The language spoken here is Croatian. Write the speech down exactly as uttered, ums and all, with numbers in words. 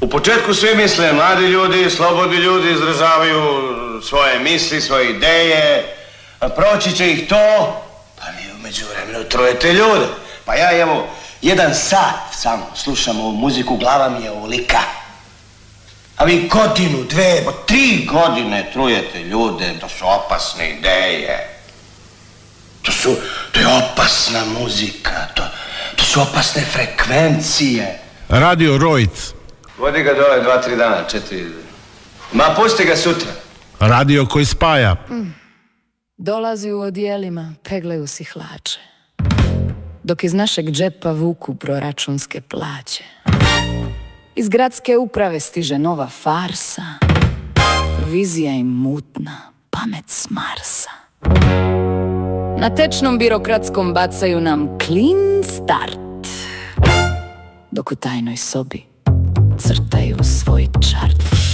U početku svi misle, mladi ljudi, slobodni ljudi izražavaju svoje misli, svoje ideje, a proći će ih to, pa vi u međuvremenu trujete ljude. Pa ja evo, jedan sat samo slušam ovu muziku, glava mi je ovolika. A vi godinu, dve, po tri godine trujete ljude, to su opasne ideje. To su, to je opasna muzika, to, to su opasne frekvencije. Radio Rojc. Vodi ga dole dva, tri dana, četiri. Ma pusti ga sutra. Radio koji spaja. Mm. Dolazi u odijelima, peglaju si hlače, dok iz našeg džepa vuku proračunske plaće. Iz gradske uprave stiže nova farsa, vizija im mutna, pamet s Marsa. Na tečnom birokratskom bacaju nam clean start, dok u tajnoj sobi crtaju sve.